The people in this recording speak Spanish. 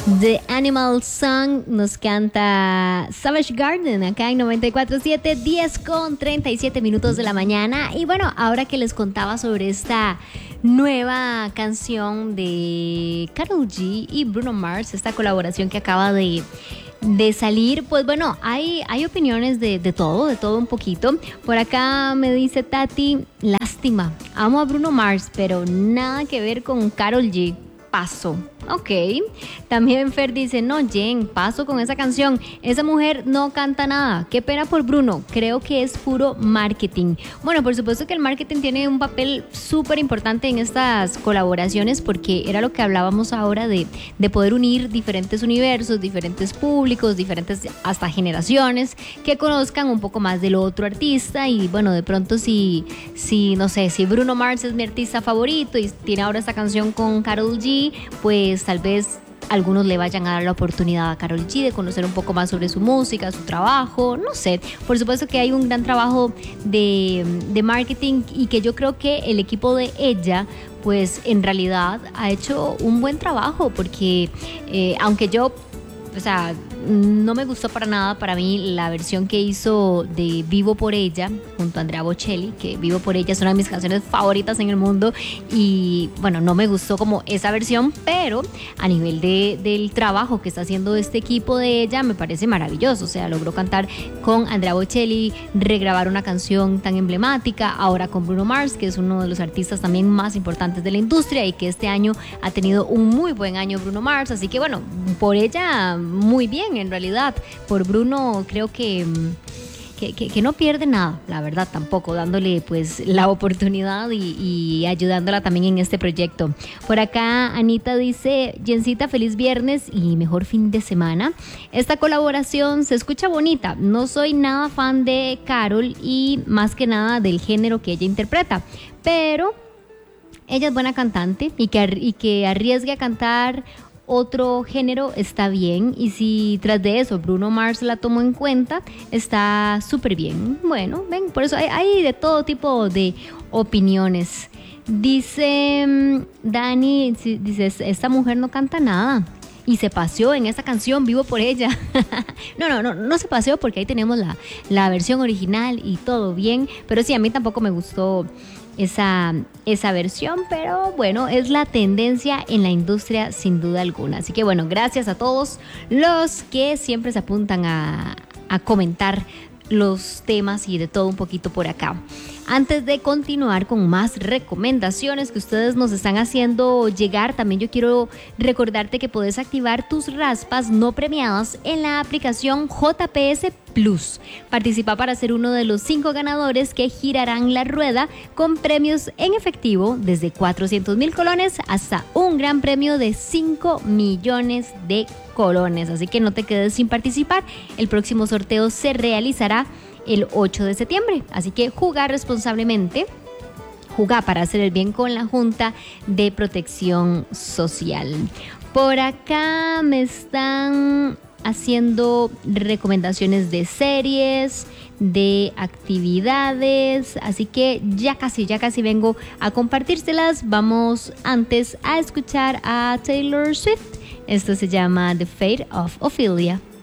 The Animal Song nos canta Savage Garden acá en 94.7, 10:37 de la mañana. Y bueno, ahora que les contaba sobre esta nueva canción de Karol G y Bruno Mars, esta colaboración que acaba de salir, pues bueno, hay opiniones de todo un poquito. Por acá me dice Tati, lástima, amo a Bruno Mars, pero nada que ver con Karol G. Paso. Ok. También Fer dice, no, Jen, paso con esa canción. Esa mujer no canta nada. Qué pena por Bruno. Creo que es puro marketing. Bueno, por supuesto que el marketing tiene un papel súper importante en estas colaboraciones, porque era lo que hablábamos ahora de poder unir diferentes universos, diferentes públicos, diferentes hasta generaciones que conozcan un poco más del otro artista. Y bueno, de pronto si no sé, si Bruno Mars es mi artista favorito y tiene ahora esta canción con Karol G, pues tal vez algunos le vayan a dar la oportunidad a Karol G de conocer un poco más sobre su música, su trabajo, no sé. Por supuesto que hay un gran trabajo de marketing, y que yo creo que el equipo de ella pues en realidad ha hecho un buen trabajo, porque aunque yo, o sea, no me gustó para nada, para mí, la versión que hizo de Vivo por ella junto a Andrea Bocelli, que Vivo por ella es una de mis canciones favoritas en el mundo, y bueno, no me gustó como esa versión, pero a nivel del trabajo que está haciendo este equipo de ella, me parece maravilloso. O sea, logró cantar con Andrea Bocelli, regrabar una canción tan emblemática, ahora con Bruno Mars, que es uno de los artistas también más importantes de la industria, y que este año ha tenido un muy buen año Bruno Mars. Así que bueno, por ella muy bien. En realidad, por Bruno creo que no pierde nada, la verdad, tampoco, dándole pues la oportunidad y ayudándola también en este proyecto. Por acá Anita dice, Jencita, feliz viernes y mejor fin de semana. Esta colaboración se escucha bonita. No soy nada fan de Karol y más que nada del género que ella interpreta, pero ella es buena cantante, y que arriesgue a cantar otro género está bien, y si tras de eso Bruno Mars la tomó en cuenta, está súper bien. Bueno, ven, por eso hay de todo tipo de opiniones. Dice Dani, dice, esta mujer no canta nada y se paseó en esta canción Vivo por ella. No se paseó, porque ahí tenemos la versión original y todo bien, pero sí, a mí tampoco me gustó esa versión, pero bueno, es la tendencia en la industria sin duda alguna. Así que bueno, gracias a todos los que siempre se apuntan a comentar los temas y de todo un poquito por acá. Antes de continuar con más recomendaciones que ustedes nos están haciendo llegar, también yo quiero recordarte que puedes activar tus raspas no premiadas en la aplicación JPS Plus. Participa para ser uno de los 5 ganadores que girarán la rueda con premios en efectivo desde 400,000 colones hasta un gran premio de 5 millones de colones. Así que no te quedes sin participar. El próximo sorteo se realizará el 8 de septiembre. Así que jugar responsablemente. Jugar para hacer el bien con la Junta de Protección Social. Por acá me están haciendo recomendaciones de series, de actividades, así que ya casi vengo a compartírselas. Vamos antes a escuchar a Taylor Swift. Esto se llama The Fate of Ophelia.